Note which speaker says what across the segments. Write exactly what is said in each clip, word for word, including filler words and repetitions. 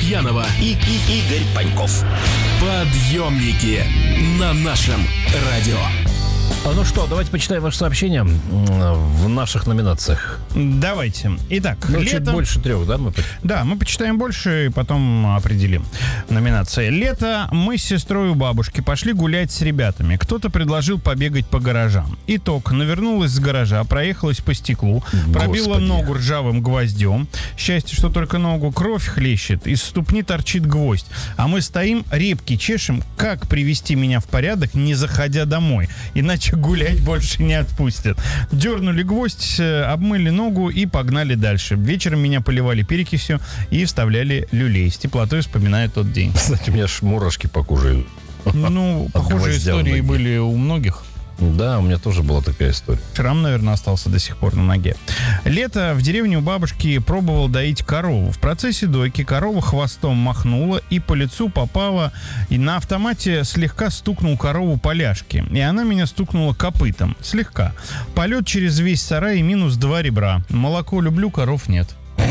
Speaker 1: Гурьянова и, и Игорь Паньков. Подъемники на нашем радио.
Speaker 2: А ну что, давайте почитаем ваши сообщения в наших номинациях.
Speaker 3: Давайте. Итак,
Speaker 2: ну,
Speaker 3: летом...
Speaker 2: чуть больше трех, да? Мы...
Speaker 3: Да, мы почитаем больше и потом определим номинации. Лето. Мы с сестрой у бабушки пошли гулять с ребятами. Кто-то предложил побегать по гаражам. Итог. Навернулась с гаража, проехалась по стеклу, пробила
Speaker 2: Господи.
Speaker 3: ногу ржавым гвоздем. Счастье, что только ногу, кровь хлещет, из ступни торчит гвоздь. А мы стоим, репки чешем, как привести меня в порядок, не заходя домой. Иначе гулять больше не отпустят. Дернули гвоздь, обмыли ногу и погнали дальше. Вечером меня поливали перекисью и вставляли люлей. С теплотой вспоминаю тот день.
Speaker 2: Кстати, у меня аж мурашки по коже.
Speaker 3: Ну, похожие истории были у многих.
Speaker 2: Да, у меня тоже была такая история.
Speaker 3: Шрам, наверное, остался до сих пор на ноге. Лето. В деревне у бабушки пробовал доить корову. В процессе дойки корова хвостом махнула и по лицу попала, и на автомате слегка стукнул корову по ляжке. И она меня стукнула копытом. Слегка. Полет через весь сарай и минус два ребра. Молоко люблю, коров нет.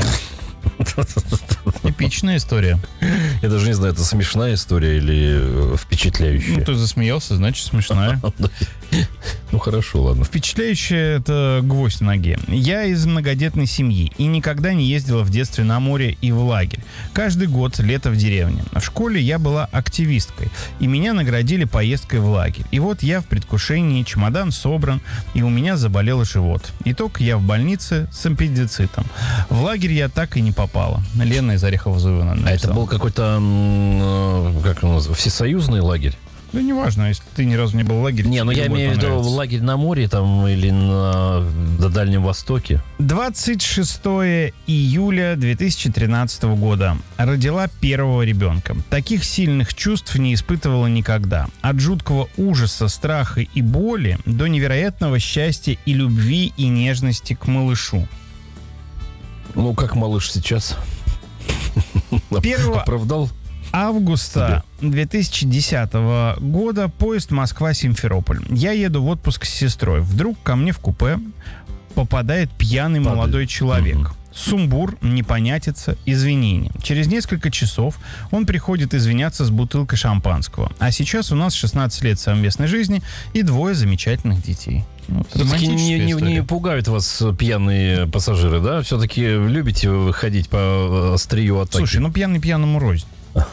Speaker 3: Эпичная история.
Speaker 2: Я даже не знаю, это смешная история или впечатляющая.
Speaker 3: Ну, ты засмеялся, значит, смешная.
Speaker 2: Ну, хорошо, ладно.
Speaker 3: Впечатляющая — это гвоздь в ноге. Я из многодетной семьи и никогда не ездила в детстве на море и в лагерь. Каждый год лето в деревне. В школе я была активисткой, и меня наградили поездкой в лагерь. И вот я в предвкушении, чемодан собран, и у меня заболел живот. Итог: я в больнице с аппендицитом. В лагерь я так и не попала. Лена из Орехово-Зуева написала.
Speaker 2: А это был какой-то, как он называется, всесоюзный лагерь?
Speaker 3: Ну, неважно, если ты ни разу не был в лагере.
Speaker 2: Не, ну я имею в виду лагерь на море там или на, на Дальнем Востоке.
Speaker 3: двадцать шестого июля две тысячи тринадцатого года. Родила первого ребенка. Таких сильных чувств не испытывала никогда. От жуткого ужаса, страха и боли до невероятного счастья и любви и нежности к малышу.
Speaker 2: Ну, как малыш сейчас?
Speaker 3: Первого...
Speaker 2: Оправдал?
Speaker 3: Августа две тысячи десятого года. Поезд Москва-Симферополь. Я еду в отпуск с сестрой. Вдруг ко мне в купе попадает пьяный Падает. молодой человек. Угу. Сумбур, непонятица, извинения. Через несколько часов он приходит извиняться с бутылкой шампанского. А сейчас у нас шестнадцать лет совместной жизни и двое замечательных детей. Вот,
Speaker 2: все-таки не, не, не пугают вас пьяные пассажиры, да? Все-таки любите вы ходить по острию атаки?
Speaker 3: Слушай, ну пьяный пьяному рознь.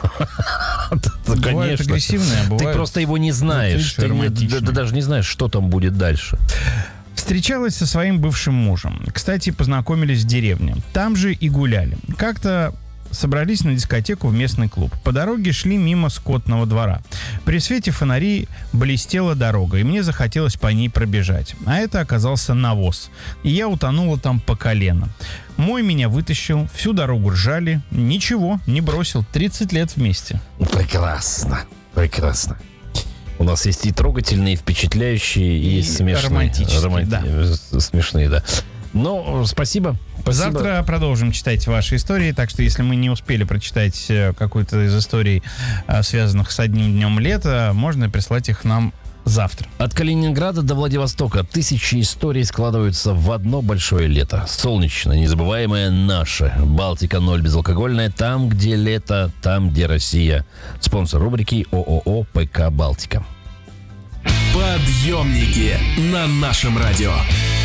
Speaker 3: Бывают агрессивные, а бывают...
Speaker 2: Ты просто его не знаешь. Ты, ты, ты даже не знаешь, что там будет дальше.
Speaker 3: Встречалась со своим бывшим мужем. Кстати, познакомились в деревне. Там же и гуляли. Как-то собрались на дискотеку в местный клуб. По дороге шли мимо скотного двора. При свете фонарей блестела дорога, и мне захотелось по ней пробежать. А это оказался навоз. И я утонула там по колено. Мой меня вытащил, всю дорогу ржали. Ничего, не бросил. тридцать лет вместе.
Speaker 2: Прекрасно, прекрасно. У нас есть и трогательные, и впечатляющие, и, и смешные.
Speaker 3: Романтические,
Speaker 2: Романти...
Speaker 3: да.
Speaker 2: Смешные, да. Ну, спасибо. Спасибо.
Speaker 3: Завтра продолжим читать ваши истории, так что если мы не успели прочитать какую-то из историй, связанных с одним днем лета, можно прислать их нам завтра.
Speaker 2: От Калининграда до Владивостока тысячи историй складываются в одно большое лето. Солнечное, незабываемое наше. Балтика ноль безалкогольная. Там, где лето, там, где Россия. Спонсор рубрики ООО «ПК Балтика».
Speaker 1: Подъемники на нашем радио.